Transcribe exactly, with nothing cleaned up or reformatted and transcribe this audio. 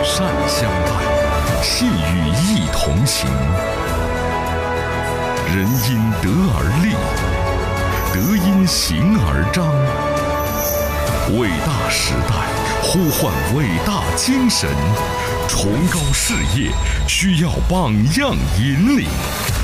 善相伴，气与义同行。人因德而立，德因行而彰。伟大时代呼唤伟大精神，崇高事业需要榜样引领。